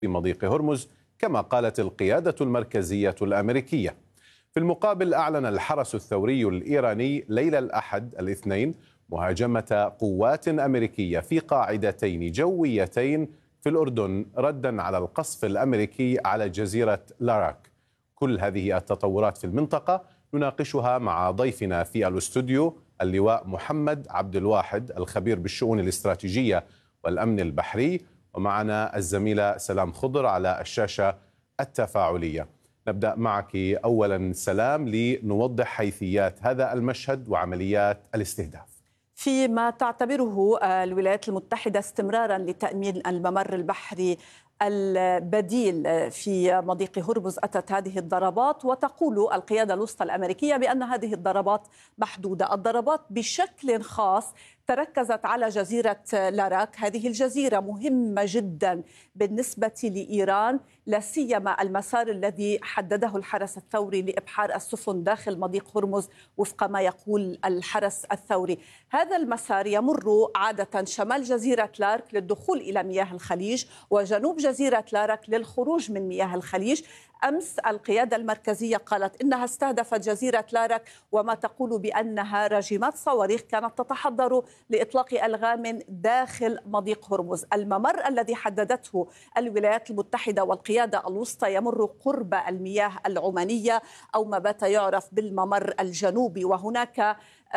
في مضيق هرمز كما قالت القيادة المركزية الأمريكية. في المقابل أعلن الحرس الثوري الإيراني ليلة الأحد الاثنين مهاجمة قوات أمريكية في قاعدتين جويتين في الأردن ردا على القصف الأمريكي على جزيرة لاراك. كل هذه التطورات في المنطقة نناقشها مع ضيفنا في الاستوديو اللواء محمد عبد الواحد الخبير بالشؤون الاستراتيجية والأمن البحري، ومعنا الزميلة سلام خضر على الشاشة التفاعلية. نبدأ معك أولا سلام لنوضح حيثيات هذا المشهد وعمليات الاستهداف. فيما تعتبره الولايات المتحدة استمرارا لتأمين الممر البحري البديل في مضيق هرمز، أتت هذه الضربات وتقول القيادة الوسطى الأمريكية بأن هذه الضربات محدودة. الضربات بشكل خاص تركزت على جزيرة لاراك. هذه الجزيرة مهمة جدا بالنسبة لإيران، لا سيما المسار الذي حدده الحرس الثوري لإبحار السفن داخل مضيق هرمز وفق ما يقول الحرس الثوري. هذا المسار يمر عادة شمال جزيرة لارك للدخول إلى مياه الخليج وجنوب جزيرة لاراك للخروج من مياه الخليج. أمس القيادة المركزية قالت إنها استهدفت جزيرة لاراك وما تقول بأنها راجمات صواريخ كانت تتحضر لإطلاق ألغام داخل مضيق هرمز. الممر الذي حددته الولايات المتحدة والقيادة الوسطى يمر قرب المياه العمانية أو ما بات يعرف بالممر الجنوبي، وهناك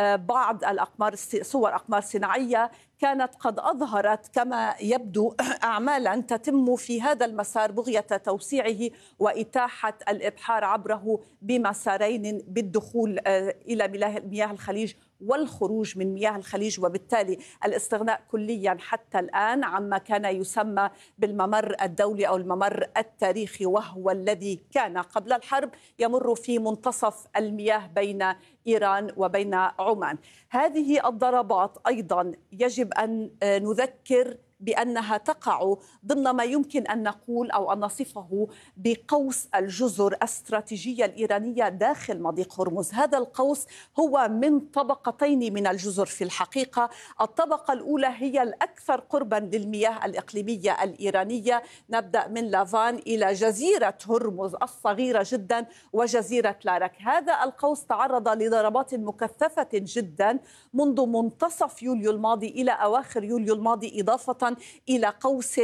بعض الأقمار صور أقمار صناعية كانت قد أظهرت كما يبدو أعمالا تتم في هذا المسار بغية توسيعه وإتاحة الإبحار عبره بمسارين بالدخول إلى مياه الخليج والخروج من مياه الخليج، وبالتالي الاستغناء كليا حتى الآن عما كان يسمى بالممر الدولي أو الممر التاريخي، وهو الذي كان قبل الحرب يمر في منتصف المياه بين إيران وبين عمان. هذه الضربات أيضا يجب أن نذكر بأنها تقع ضمن ما يمكن أن نقول أو أن نصفه بقوس الجزر الاستراتيجية الإيرانية داخل مضيق هرمز. هذا القوس هو من طبقتين من الجزر في الحقيقة. الطبقة الأولى هي الأكثر قربا للمياه الإقليمية الإيرانية، نبدأ من لافان إلى جزيرة هرمز الصغيرة جدا وجزيرة لاراك. هذا القوس تعرض لضربات مكثفة جدا منذ منتصف يوليو الماضي إلى أواخر يوليو الماضي، إضافة إلى قوس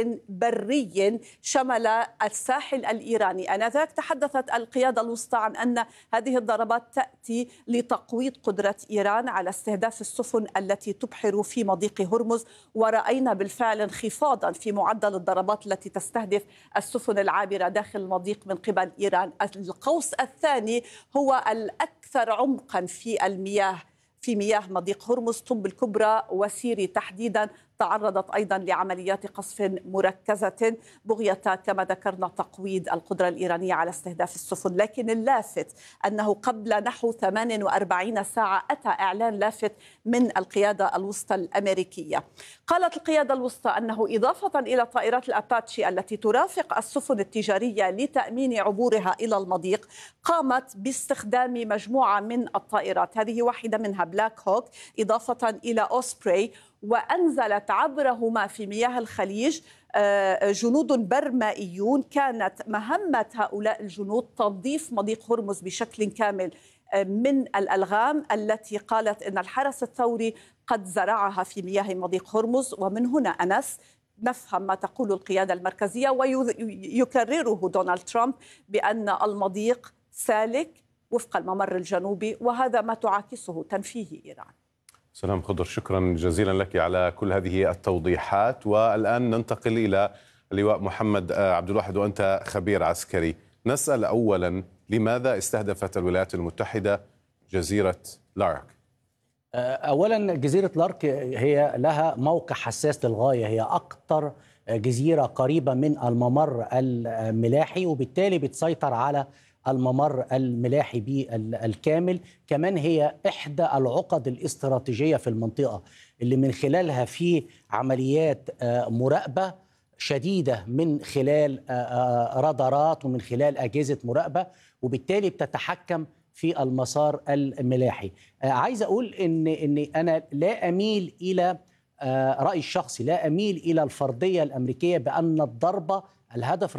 بري شمل الساحل الإيراني. آنذاك تحدثت القيادة الوسطى عن أن هذه الضربات تأتي لتقويض قدرة إيران على استهداف السفن التي تبحر في مضيق هرمز، ورأينا بالفعل انخفاضا في معدل الضربات التي تستهدف السفن العابرة داخل المضيق من قبل إيران. القوس الثاني هو الأكثر عمقا في مياه مضيق هرمز، طب الكبرى وسيري تحديدا تعرضت أيضا لعمليات قصف مركزة بغية كما ذكرنا تقويض القدرة الإيرانية على استهداف السفن. لكن اللافت أنه قبل نحو 48 ساعة أتى إعلان لافت من القيادة الوسطى الأمريكية. قالت القيادة الوسطى أنه إضافة إلى طائرات الأباتشي التي ترافق السفن التجارية لتأمين عبورها إلى المضيق، قامت باستخدام مجموعة من الطائرات، هذه واحدة منها بلاك هوك، إضافة إلى أوسبراي، وأنزلت عبرهما في مياه الخليج جنود برمائيون. كانت مهمة هؤلاء الجنود تنظيف مضيق هرمز بشكل كامل من الألغام التي قالت إن الحرس الثوري قد زرعها في مياه مضيق هرمز. ومن هنا أنس نفهم ما تقول القيادة المركزية ويكرره دونالد ترامب بأن المضيق سالك وفق الممر الجنوبي، وهذا ما تعاكسه تنفيه إيران. سلام خضر، شكرا جزيلا لك على كل هذه التوضيحات. والآن ننتقل إلى اللواء محمد عبد الواحد وأنت خبير عسكري. نسأل أولا، لماذا استهدفت الولايات المتحدة جزيرة لاراك؟ أولا جزيرة لارك هي لها موقع حساس للغاية، هي أكثر جزيرة قريبة من الممر الملاحي وبالتالي بتسيطر على الممر الملاحي بالكامل. كمان هي إحدى العقد الاستراتيجية في المنطقة اللي من خلالها في عمليات مراقبة شديدة من خلال رادارات ومن خلال أجهزة مراقبة، وبالتالي بتتحكم في المسار الملاحي. عايز أقول إن أنا لا أميل إلى رأيي الشخصي، لا أميل إلى الفرضية الأمريكية بأن الضربة الهدف